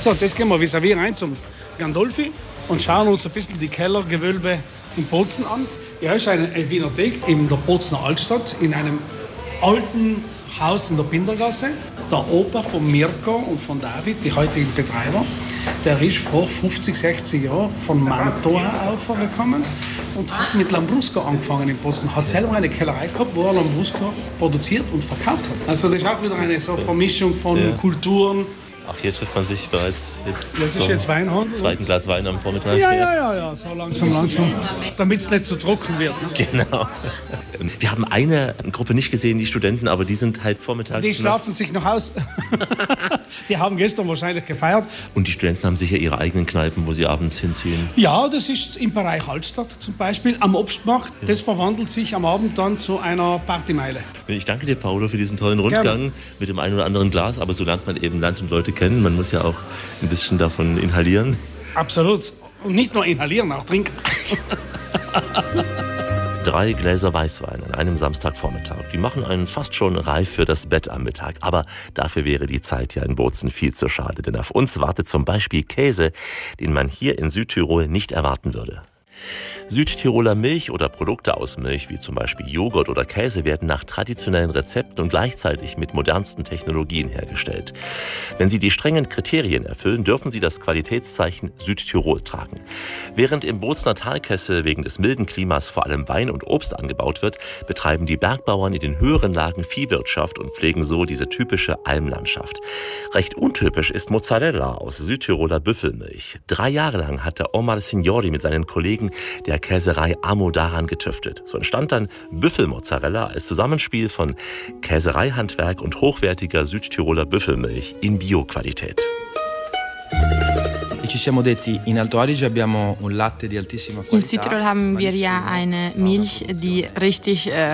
So, jetzt gehen wir vis-à-vis rein zum Gandolfi und schauen uns ein bisschen die Kellergewölbe in Bozen an. Ja, ist eine Winothek in der Bozener Altstadt, in einem alten Haus in der Bindergasse. Der Opa von Mirko und von David, die heutigen Betreiber, der ist vor 50, 60 Jahren von Mantua aufgekommen und hat mit Lambrusco angefangen in Bozen. Hat selber eine Kellerei gehabt, wo er Lambrusco produziert und verkauft hat. Also das ist auch wieder eine so Vermischung von Kulturen. Auch hier trifft man sich bereits Das ist jetzt Weinhandel. Zweiten Glas Wein am Vormittag. Ja, so langsam. Damit es nicht zu trocken wird. Ne? Genau. Wir haben eine Gruppe nicht gesehen, die Studenten, aber die sind halt vormittags. Die schlafen sich noch aus. Die haben gestern wahrscheinlich gefeiert. Und die Studenten haben sicher ihre eigenen Kneipen, wo sie abends hinziehen. Ja, das ist im Bereich Altstadt zum Beispiel, am Obstmarkt. Ja. Das verwandelt sich am Abend dann zu einer Partymeile. Ich danke dir, Paolo, für diesen tollen Rundgang. Gerne. Mit dem einen oder anderen Glas. Aber so lernt man eben Land und Leute kennen. Man muss ja auch ein bisschen davon inhalieren. Absolut. Und nicht nur inhalieren, auch trinken. 3 Gläser Weißwein an einem Samstagvormittag. Die machen einen fast schon reif für das Bett am Mittag. Aber dafür wäre die Zeit ja in Bozen viel zu schade. Denn auf uns wartet zum Beispiel Käse, den man hier in Südtirol nicht erwarten würde. Südtiroler Milch oder Produkte aus Milch, wie zum Beispiel Joghurt oder Käse, werden nach traditionellen Rezepten und gleichzeitig mit modernsten Technologien hergestellt. Wenn sie die strengen Kriterien erfüllen, dürfen sie das Qualitätszeichen Südtirol tragen. Während im Bozener Talkessel wegen des milden Klimas vor allem Wein und Obst angebaut wird, betreiben die Bergbauern in den höheren Lagen Viehwirtschaft und pflegen so diese typische Almlandschaft. Recht untypisch ist Mozzarella aus Südtiroler Büffelmilch. 3 Jahre lang hat der Omar Signori mit seinen Kollegen der Käserei Amo daran getüftelt. So entstand dann Büffelmozzarella als Zusammenspiel von Käsereihandwerk und hochwertiger Südtiroler Büffelmilch in Bioqualität. In Südtirol haben wir ja eine Milch, die richtig